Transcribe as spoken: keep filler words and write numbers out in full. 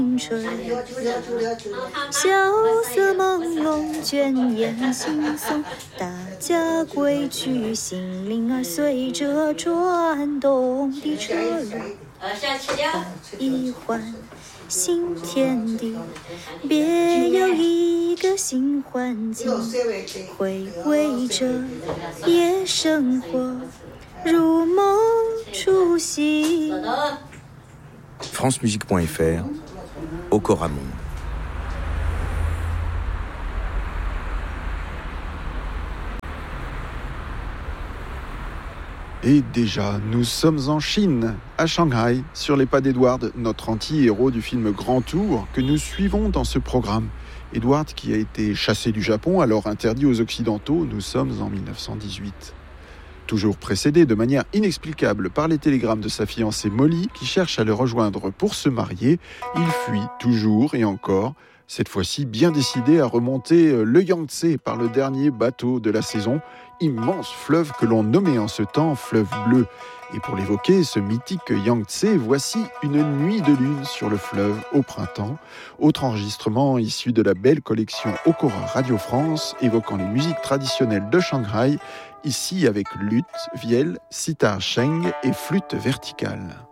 春，萧瑟朦胧，倦烟惺忪，大家归去，心灵儿随着转动的车轮，一换新天地，别有一个新环境，回味着夜生活，如梦初醒。 francemusique point f r, Okora Monde. Et déjà, nous sommes en Chine, à Shanghai, sur les pas d'Edward, notre anti-héros du film Grand Tour, que nous suivons dans ce programme. Edward qui a été chassé du Japon, alors interdit aux Occidentaux, nous sommes en dix-neuf cent dix-huit. Toujours précédé de manière inexplicable par les télégrammes de sa fiancée Molly, qui cherche à le rejoindre pour se marier, il fuit toujours et encore, cette fois-ci bien décidé à remonter le Yangtze par le dernier bateau de la saison, immense fleuve que l'on nommait en ce temps fleuve bleu. Et pour l'évoquer, ce mythique Yangtze, voici Une nuit de lune sur le fleuve au printemps, autre enregistrement issu de la belle collection Okora Radio France, évoquant les musiques traditionnelles de Shanghai, ici avec luth, vielle, sitar sheng et flûte verticale.